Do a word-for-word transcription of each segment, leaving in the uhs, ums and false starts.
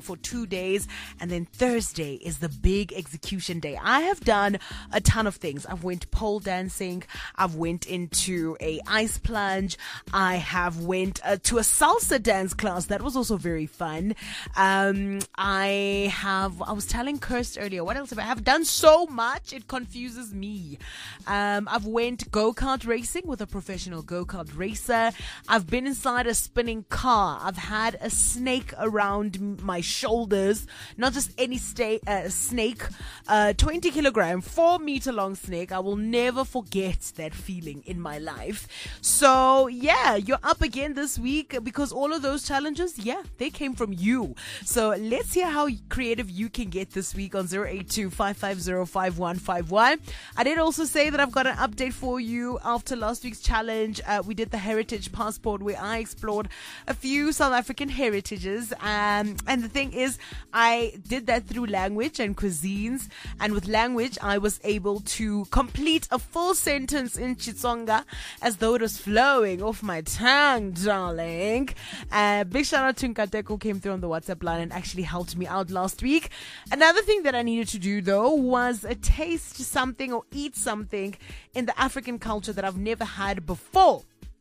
for two days. And then Thursday is the big execution day. I have done a ton of things. I've went pole dancing. I've went into a ice plunge. I have went uh, to a salsa dance class. That was also very fun. Um, I have, I was telling Kirst earlier, what else have I I have done so much, it confuses me. Um, I've went go-kart racing with a professional go-kart racer. I've been inside a spinning car. I've had a snake around my shoulders. Not just any sta- uh, snake, uh, twenty kilogram, four meter long snake. I will never forget that feeling in my life. So yeah, you're up again this week because all of those challenges, yeah, they came from you. So let's hear how creative you can get this week on zero eight two five five zero five one five one. I did also say that I've got an update for you after last week's challenge. Uh, we did the Heritage Passport where I explored a few South African heritages. Um, and the thing is, I did that through language and cuisines. And with language, I was able to complete a full sentence in Xitsonga as though it was flowing off my tongue, darling. Uh, big shout out to Nkateko who came through on the WhatsApp line and actually helped me out last week. Another thing that I needed to do though was a taste something or eat something in the African culture that I've never had before.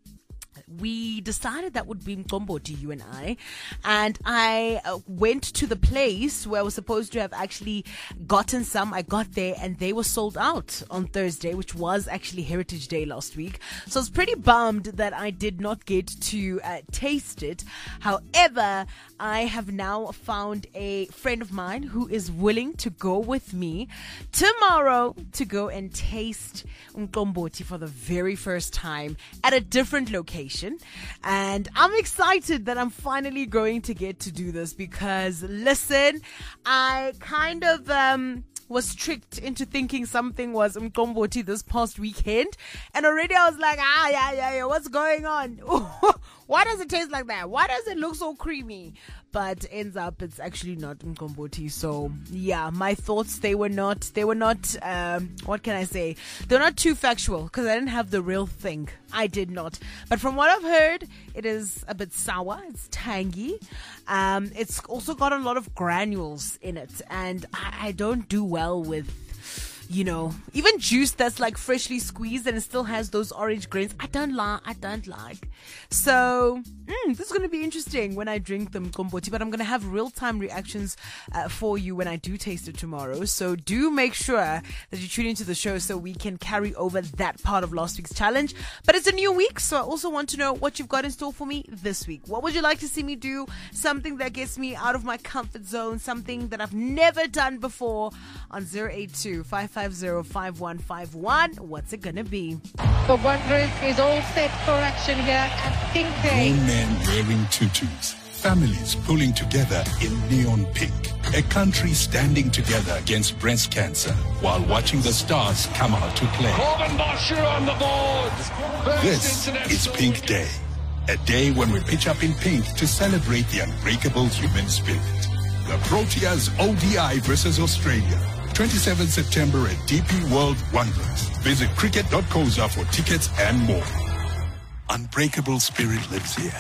We decided that would be Mkomboti, you and I. And I uh, went to the place where I was supposed to have actually gotten some. I got there and they were sold out on Thursday, which was actually Heritage Day last week. So I was pretty bummed that I did not get to uh, taste it. However, I have now found a friend of mine who is willing to go with me tomorrow to go and taste Mkomboti for the very first time at a different location. And I'm excited that I'm finally going to get to do this because, listen, I kind of um, was tricked into thinking something was Mkomboti this past weekend. And already I was like, ah, yeah, yeah, yeah, what's going on? Why does it taste like that? Why does it look so creamy? But ends up it's actually not Mkomboti. So yeah, my thoughts, they were not, they were not, um, what can I say? They're not too factual because I didn't have the real thing. I did not. But from what I've heard, it is a bit sour. It's tangy. Um, it's also got a lot of granules in it. And I, I don't do well with, you know, even juice that's like freshly squeezed and it still has those orange grains. I don't like, I don't like. So, mm, this is going to be interesting when I drink the Mkomboti, but I'm going to have real-time reactions uh, for you when I do taste it tomorrow. So do make sure that you tune into the show so we can carry over that part of last week's challenge. But it's a new week, so I also want to know what you've got in store for me this week. What would you like to see me do? Something that gets me out of my comfort zone, something that I've never done before on zero eight two five five zero five one five one. What's it gonna be? The Wanderers is all set for action here at Pink Day. Grown men wearing tutus, families pulling together in neon pink, a country standing together against breast cancer while watching the stars come out to play. Corbin Bosher on the board. First This is Pink Day, a day when we pitch up in pink to celebrate the unbreakable human spirit. The Proteas O D I versus Australia. twenty-seventh September at D P World Wanderers. Visit cricket dot co za for tickets and more. Unbreakable spirit lives here.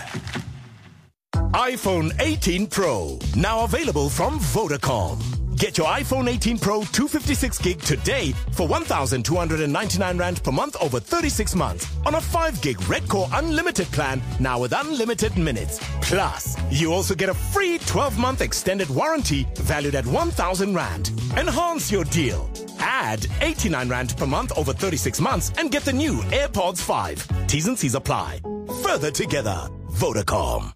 iPhone eighteen Pro, now available from Vodacom. Get your iPhone eighteen Pro two fifty-six gig today for one thousand two hundred ninety-nine rand per month over thirty-six months on a five gig Red Core Unlimited plan, now with unlimited minutes. Plus, you also get a free twelve month extended warranty valued at one thousand rand. Enhance your deal. Add eighty-nine rand per month over thirty-six months and get the new AirPods five. T's and C's apply. Further together, Vodacom.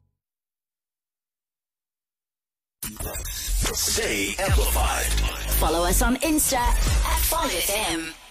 Stay amplified. Follow us on Insta at Fun F M.